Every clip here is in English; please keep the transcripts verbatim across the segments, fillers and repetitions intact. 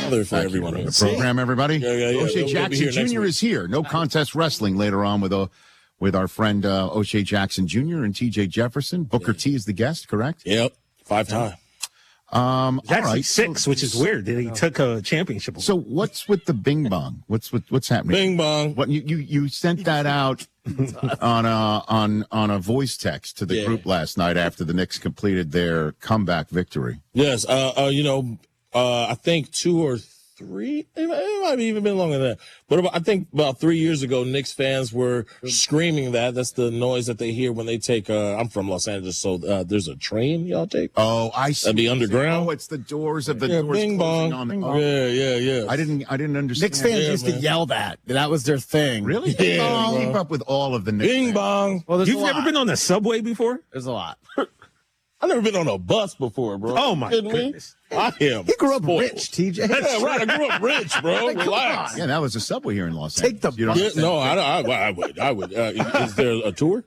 Father for Back everyone. here on the See? program, everybody. Yeah, yeah, yeah. O'Shea We'll be Jackson here next Junior week. is here. No Contest Wrestling later on with a with our friend uh, O'Shea Jackson Junior and T J Jefferson. Booker Yeah. T is the guest, correct? Yep, five time. Um, It's actually all right, six, so, which is weird that he took a championship. So what's with the Bing Bong? What's what, what's happening? Bing bong. What you, you you sent that out on a on on a voice text to the Yeah. group last night after the Knicks completed their comeback victory. Yes, uh, uh, you know, uh, I think two or three, it might, it might have even been longer than that. But about, I think about three years ago, Knicks fans were screaming that. That's the noise that they hear when they take, uh, I'm from Los Angeles, so uh, there's a train y'all take. Oh, I see. That'd be underground. Oh, it's the doors of the Yeah, doors bing closing bong. on the. Oh, Yeah, yeah, yeah. I didn't I didn't understand. Knicks fans Yeah, used man. to yell that. That was their thing. Really? Yeah, I bro. keep up with all of the Knicks. Bing fans. bong. Well, there's You've a never lot. been on a subway before? There's a lot. I've never been on a bus before, bro. Oh, my Kidding me? goodness. I am. He grew up spoiled. rich, T J. Yeah, right. I grew up rich, bro. Come Relax. on. Yeah, that was a subway here in Los Take Angeles. the You don't Yeah, understand. no, I, I, I would. I would. Uh, is there a tour?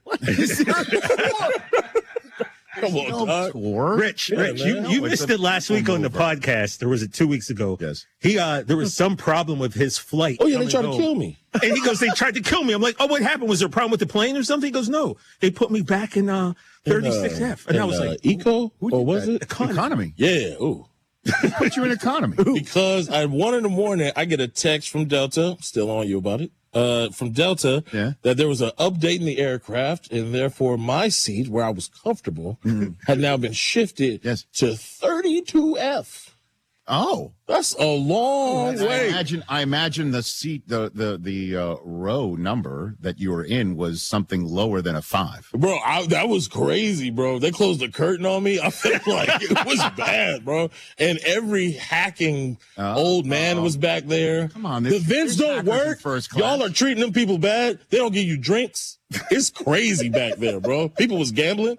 Come on, No Todd. tour. Rich, Yeah, Rich, man. you, you No, it's missed a it last people week on the mover. podcast. Or was it two weeks ago? Yes. He, uh, there was some problem with his flight. Oh, yeah, they coming tried to home. kill me. And he goes, they tried to kill me. I'm like, oh, what happened? Was there a problem with the plane or something? He goes, no. They put me back in uh, thirty-six F. And In, I was uh, like, Eco? Who Or did was that? it? Economy? Economy. Yeah. Ooh. Who put you in economy? Because at one in the morning, I get a text from Delta, still on you about it, uh, from Delta, Yeah. that there was an update in the aircraft, and therefore my seat, where I was comfortable, had now been shifted Yes. to thirty-two F. Oh, That's a long I way. imagine. I imagine the seat, the the the uh, row number that you were in was something lower than a five. Bro, I, that was crazy, bro. They closed the curtain on me. I felt like it was bad, bro. And every hacking Uh, old man uh-oh. was back there. Come on, the there's- vents there's don't hackers in work. first class. Y'all are treating them people bad. They don't give you drinks. It's crazy back there, bro. People was gambling.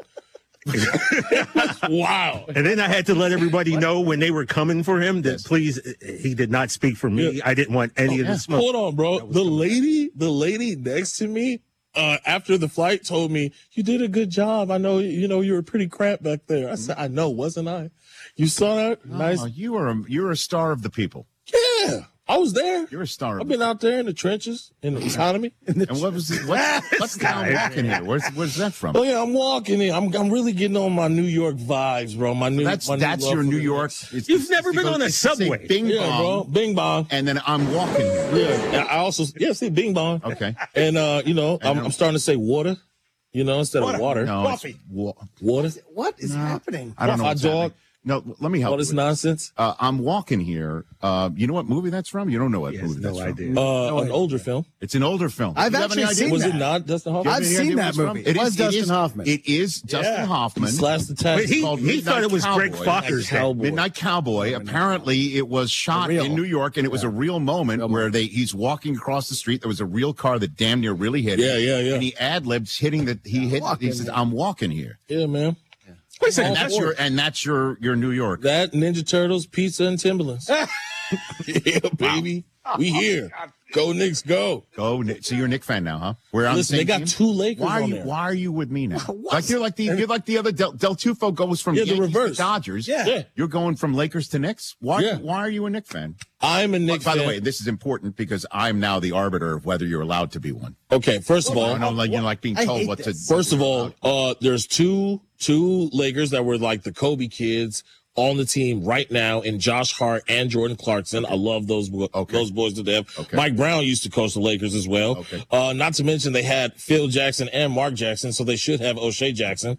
That's wild. and then I had to let everybody know when they were coming for him that Yes. please, he did not speak for me. Yeah. I didn't want any of yeah. the smoke. Hold on, bro. The lady, the lady next to me, uh, after the flight told me, you did a good job. I know, you know, you were pretty cramped back there. I said, I know, wasn't I? You saw that? Nice. Oh, you are a, you're a star of the people. Yeah. I was there. You're a star. Of I've been out there in the trenches, in the economy. And what was it? What's, what's down walking here? Where's where's that from? Oh yeah, I'm walking in. I'm I'm really getting on my New York vibes, bro. My new That's my new that's love your for New the York. Knicks. It's- You've it's- never it's been go- on a it's to say subway. Bing Yeah, bro. bong, Bing bong. and then I'm walking here. Yeah. And I also yeah, see Bing bong. Okay. And uh, you know, I'm, then- I'm starting to say water. You know, instead of water. No, it's Coffee. wa- Water. What is happening? I don't know. Hot What's dog. happening. No, let me help. All you this with nonsense. Uh, I'm walking here. Uh, you know what movie that's from? You don't know what Yes, movie no that's idea. from. Uh, an older film. It's an older film. I've Do you have any actually idea? seen Was that. it not Dustin Hoffman? I've Any seen idea that where it's from? movie. It It was is- Dustin it is- Hoffman. It is Dustin Yeah. Hoffman. Slash the But tax. he, called he Midnight thought it was Greg Cowboy. Focker's Cowboy. day. Midnight Cowboy. Apparently, it was shot Real. in New York, and it was a real moment where they he's walking across the street. There was a real car that damn near really hit him. Yeah, yeah, yeah. And he ad libs hitting that he hit. He walking says, here. "I'm walking here," Yeah, man. Wait a second, and that's your and that's your your New York. That Ninja Turtles, pizza, and Timberlands. Yeah, baby. We here. Go Knicks, go. Go. Nick. So you're a Knick fan now, huh? We're on Listen, the they same got team? two Lakers Why are on you there. Why are you with me now? Like you're like the you're like the other Del, Del Tufo goes from Yeah, the Yankees reverse. to Dodgers. Yeah. Yeah. You're going from Lakers to Knicks. Why? Yeah. Why are you a Knick fan? I'm a Knicks By the fan. way, this is important because I'm now the arbiter of whether you're allowed to be one. Okay, first of all, I don't like you're like being I told hate what to. this. First of all, uh, there's two two Lakers that were like the Kobe kids on the team right now in Josh Hart and Jordan Clarkson. I love those bo- Okay. those boys to death. Okay. Mike Brown used to coach the Lakers as well. Okay. Uh, not to mention they had Phil Jackson and Mark Jackson, so they should have O'Shea Jackson.